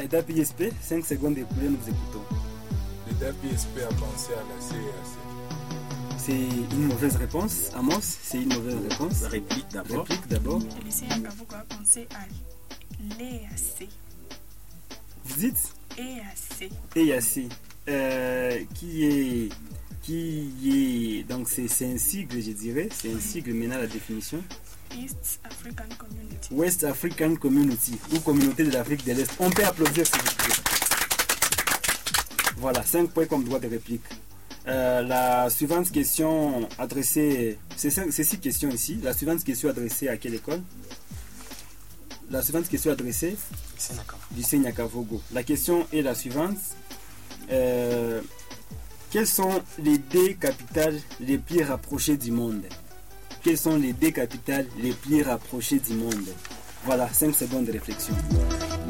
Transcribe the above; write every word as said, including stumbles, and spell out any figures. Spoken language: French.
Et D A P I S P, cinq secondes écoulées, nous écoutons. Le D A P I S P a pensé à la C E A C. C'est une mauvaise réponse. Amos, c'est une mauvaise réponse. Réplique d'abord. Réplique d'abord. Et le Seigneur Kavoko a pensé à l'E A C. Vous dites E A C. E A C. Euh, qui est. Qui est. Donc, c'est, c'est un sigle, je dirais. C'est un sigle menant à la définition. East African Community. West African Community, ou Communauté de l'Afrique de l'Est. On peut applaudir, s'il vous plaît. Voilà, cinq points comme droit de réplique. Euh, la suivante question adressée, c'est, cinq, c'est six questions ici. La suivante question adressée à quelle école? La suivante question adressée du Seigneur Kavogo. La question est la suivante. Euh, quelles sont les deux capitales les plus rapprochées du monde? Quelles sont les deux capitales les plus rapprochées du monde? Voilà, cinq secondes de réflexion.